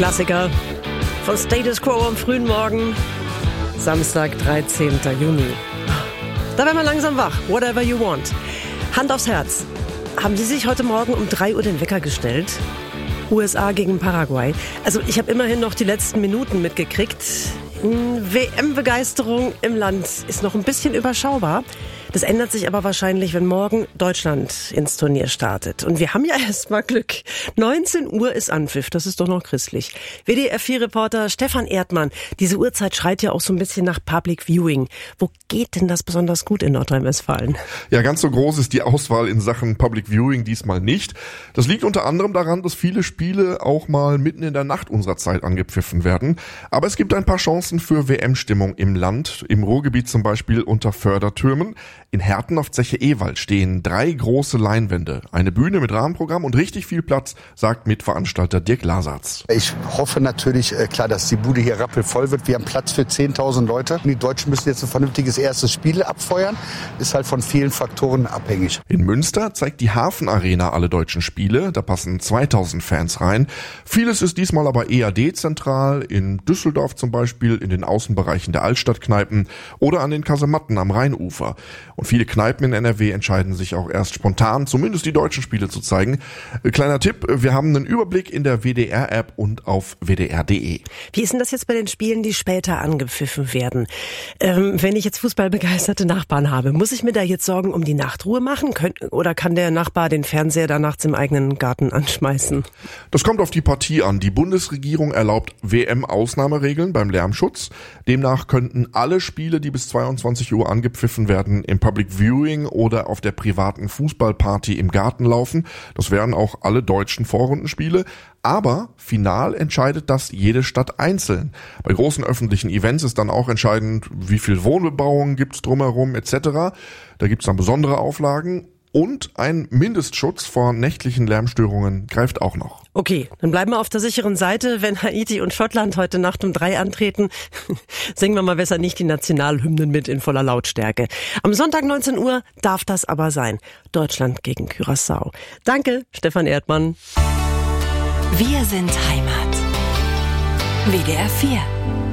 Klassiker von Status Quo am frühen Morgen, Samstag, 13. Juni. Da werden wir langsam wach. Whatever you want. Hand aufs Herz. Haben Sie sich heute Morgen um 3 Uhr den Wecker gestellt? USA gegen Paraguay. Also ich habe immerhin noch die letzten Minuten mitgekriegt. WM-Begeisterung im Land ist noch ein bisschen überschaubar. Das ändert sich aber wahrscheinlich, wenn morgen Deutschland ins Turnier startet. Und wir haben ja erst mal Glück. 19 Uhr ist Anpfiff, das ist doch noch christlich. WDR-4-Reporter Stefan Erdmann, diese Uhrzeit schreit ja auch so ein bisschen nach Public Viewing. Wo geht denn das besonders gut in Nordrhein-Westfalen? Ja, ganz so groß ist die Auswahl in Sachen Public Viewing diesmal nicht. Das liegt unter anderem daran, dass viele Spiele auch mal mitten in der Nacht unserer Zeit angepfiffen werden. Aber es gibt ein paar Chancen für WM-Stimmung im Land. Im Ruhrgebiet zum Beispiel unter Fördertürmen. In Herten auf Zeche Ewald stehen 3 große Leinwände, eine Bühne mit Rahmenprogramm und richtig viel Platz, sagt Mitveranstalter Dirk Lasatz. Ich hoffe natürlich, klar, dass die Bude hier rappelvoll wird. Wir haben Platz für 10.000 Leute. Die Deutschen müssen jetzt ein vernünftiges erstes Spiel abfeuern. Ist halt von vielen Faktoren abhängig. In Münster zeigt die Hafenarena alle deutschen Spiele. Da passen 2.000 Fans rein. Vieles ist diesmal aber eher dezentral. In Düsseldorf zum Beispiel, in den Außenbereichen der Altstadtkneipen oder an den Kasematten am Rheinufer. Und viele Kneipen in NRW entscheiden sich auch erst spontan, zumindest die deutschen Spiele zu zeigen. Kleiner Tipp, wir haben einen Überblick in der WDR-App und auf wdr.de. Wie ist denn das jetzt bei den Spielen, die später angepfiffen werden? Wenn ich jetzt fußballbegeisterte Nachbarn habe, muss ich mir da jetzt Sorgen um die Nachtruhe machen? Oder kann der Nachbar den Fernseher da nachts im eigenen Garten anschmeißen? Das kommt auf die Partie an. Die Bundesregierung erlaubt WM-Ausnahmeregeln beim Lärmschutz. Demnach könnten alle Spiele, die bis 22 Uhr angepfiffen werden, im Public Viewing oder auf der privaten Fußballparty im Garten laufen. Das wären auch alle deutschen Vorrundenspiele. Aber final entscheidet das jede Stadt einzeln. Bei großen öffentlichen Events ist dann auch entscheidend, wie viel Wohnbebauung gibt's drumherum etc. Da gibt's dann besondere Auflagen. Und ein Mindestschutz vor nächtlichen Lärmstörungen greift auch noch. Okay, dann bleiben wir auf der sicheren Seite. Wenn Haiti und Schottland heute Nacht um 3 antreten, singen wir mal besser nicht die Nationalhymnen mit in voller Lautstärke. Am Sonntag 19 Uhr darf das aber sein. Deutschland gegen Curaçao. Danke, Stefan Erdmann. Wir sind Heimat. WDR 4